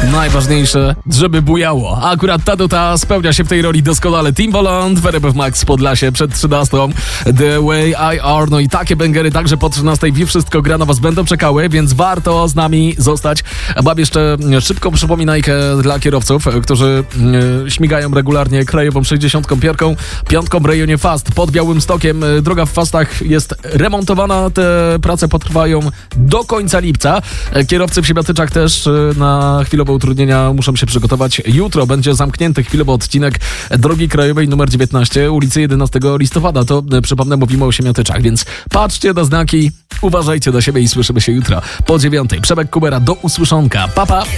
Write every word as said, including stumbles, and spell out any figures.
Najważniejsze, żeby bujało. A akurat ta nuta spełnia się w tej roli doskonale. Timbaland w R F Max Podlasie przed trzynastą. The Way I Are. No i takie bęgery także po trzynastej. Wie wszystko gra na was będą czekały, więc warto z nami zostać. Mam jeszcze szybką przypominajkę dla kierowców, którzy e, śmigają regularnie krajową sześćdziesiątką piątką, piątką w rejonie Fast pod Białymstokiem. Droga w Fastach jest remontowana. Te prace potrwają do końca lipca. Kierowcy w Siemiatyczach też na chwilowe utrudnienia muszą się przygotować. Jutro będzie zamknięty chwilowo odcinek drogi krajowej numer dziewiętnaście, ulicy jedenastego listopada. To, przypomnę, mówimy o Siemiatyczach, więc patrzcie na znaki, uważajcie na siebie i słyszymy się jutro po dziewiątej. Przemek Kubera, do usłyszonka. Pa, pa!